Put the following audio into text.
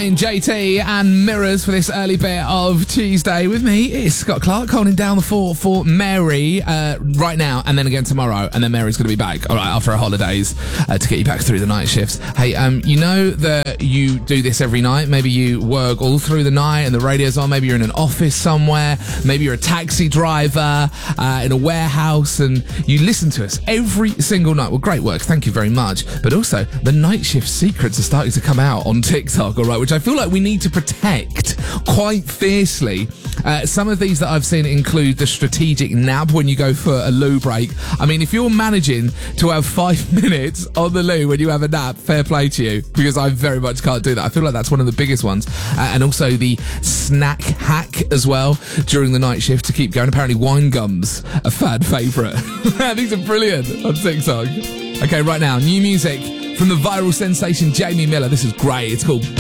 Wayne, JT and Mirrors for this early bit of Tuesday. With me, it's Scott Clark holding down the fort for Mary right now and then again tomorrow. And then Mary's going to be back, all right, after her holidays to get you back through the night shifts. Hey, you know that you do this every night. Maybe you work all through the night and the radio's on. Maybe you're in an office somewhere. Maybe you're a taxi driver in a warehouse and you listen to us every single night. Well, great work. Thank you very much. But also, the night shift secrets are starting to come out on TikTok, all right, which I feel like we need to protect quite fiercely. Some of these that I've seen include the strategic nap when you go for a loo break. I mean, if you're managing to have 5 minutes on the loo when you have a nap, fair play to you, because I very much can't do that. I feel like that's one of the biggest ones. And also the snack hack as well during the night shift to keep going. Apparently wine gums a fan favourite. These are brilliant on TikTok. Okay, right now, new music from the viral sensation Jamie Miller. This is great. It's called